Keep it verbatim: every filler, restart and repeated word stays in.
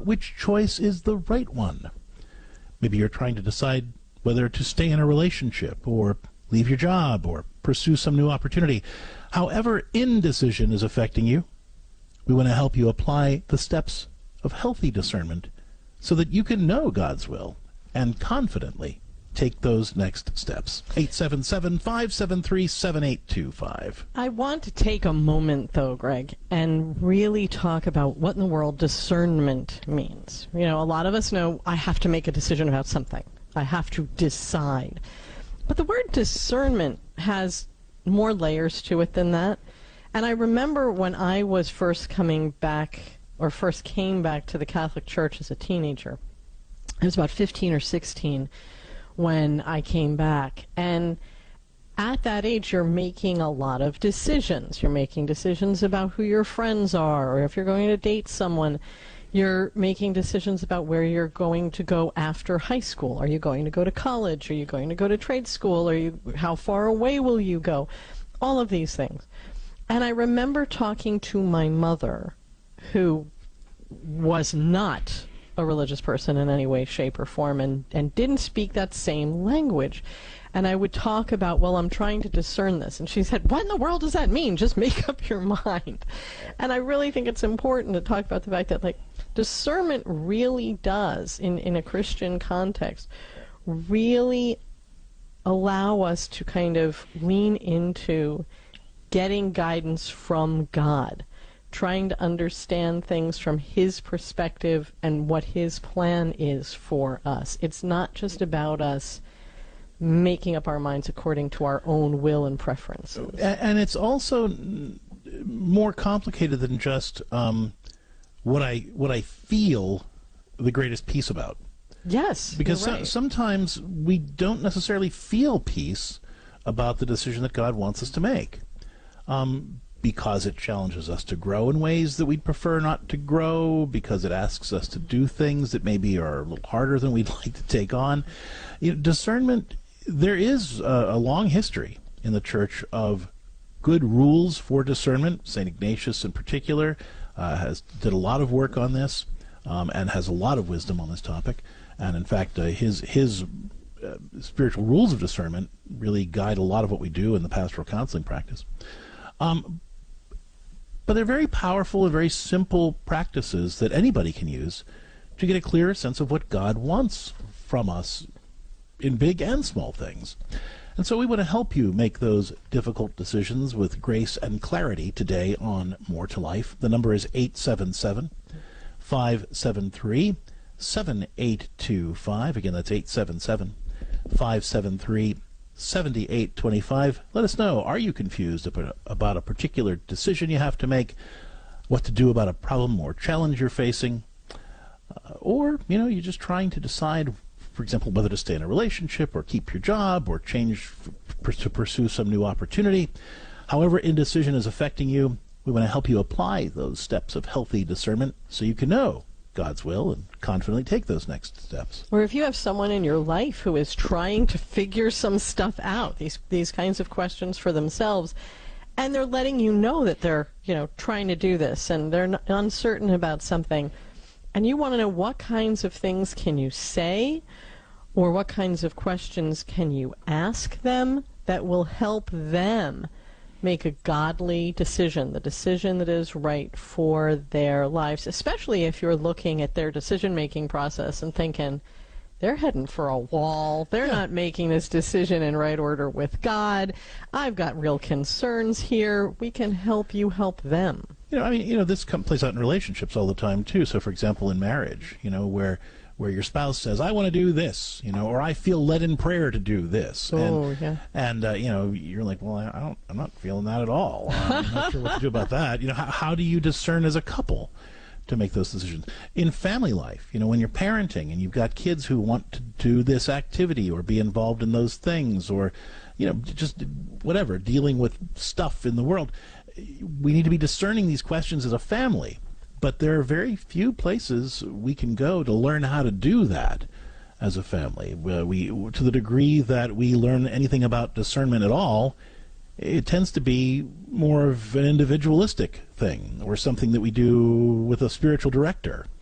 which choice is the right one. Maybe you're trying to decide whether to stay in a relationship or leave your job or pursue some new opportunity. However indecision is affecting you, we want to help you apply the steps of healthy discernment so that you can know God's will and confidently take those next steps. eight seven seven, five seven three, seven eight two five. I want to take a moment, though, Greg, and really talk about what in the world discernment means. You know, a lot of us know I have to make a decision about something. I have to decide. But the word discernment has more layers to it than that. And I remember when I was first coming back, or first came back to the Catholic Church as a teenager. I was about fifteen or sixteen when I came back. And at that age, you're making a lot of decisions. You're making decisions about who your friends are, or if you're going to date someone. You're making decisions about where you're going to go after high school. Are you going to go to college? Are you going to go to trade school? Are you, how far away will you go? All of these things. And I remember talking to my mother, who was not a religious person in any way, shape, or form, and, and didn't speak that same language. And I would talk about, well, I'm trying to discern this. And she said, what in the world does that mean? Just make up your mind. And I really think it's important to talk about the fact that, like, discernment really does, in, in a Christian context, really allow us to kind of lean into getting guidance from God, trying to understand things from His perspective and what His plan is for us. It's not just about us making up our minds according to our own will and preferences. And it's also more complicated than just um, what I what I feel the greatest peace about. Yes, because you're right. so, sometimes we don't necessarily feel peace about the decision that God wants us to make, um, because it challenges us to grow in ways that we'd prefer not to grow, because it asks us to do things that maybe are a little harder than we'd like to take on. You know, discernment, there is a, a long history in the Church of good rules for discernment. Saint Ignatius in particular uh, has did a lot of work on this um, and has a lot of wisdom on this topic. And in fact, uh, his his uh, spiritual rules of discernment really guide a lot of what we do in the pastoral counseling practice. Um, but they're very powerful and very simple practices that anybody can use to get a clearer sense of what God wants from us in big and small things. And so we want to help you make those difficult decisions with grace and clarity today on More to Life. The number is eight seven seven, five seven three, seven eight two five. Again, that's eight seven seven, five seven three, seven eight two five. Let us know, are you confused about a particular decision you have to make, what to do about a problem or challenge you're facing, uh, or, you know, you're just trying to decide, for example, whether to stay in a relationship or keep your job or change f to pursue some new opportunity. However indecision is affecting you, we want to help you apply those steps of healthy discernment so you can know God's will and confidently take those next steps. Or if you have someone in your life who is trying to figure some stuff out, these these kinds of questions for themselves, and they're letting you know that they're, you know, trying to do this and they're n uncertain about something, and you want to know what kinds of things can you say or what kinds of questions can you ask them that will help them make a godly decision, the decision that is right for their lives, especially if you're looking at their decision-making process and thinking, they're heading for a wall, they're not making this decision in right order with God, I've got real concerns here. We can help you help them. You know, I mean, you know, this comes, plays out in relationships all the time, too. So, for example, in marriage, you know, where where your spouse says, I want to do this, you know, or I feel led in prayer to do this. Oh, and, yeah. And, uh, you know, you're like, well, I, I don't, I'm not feeling that at all. I'm not sure what to do about that. You know, how, how do you discern as a couple to make those decisions? In family life, you know, when you're parenting and you've got kids who want to do this activity or be involved in those things, or, you know, just whatever, dealing with stuff in the world, we need to be discerning these questions as a family. But there are very few places we can go to learn how to do that as a family. Uh, we, to the degree that we learn anything about discernment at all, it tends to be more of an individualistic thing or something that we do with a spiritual director.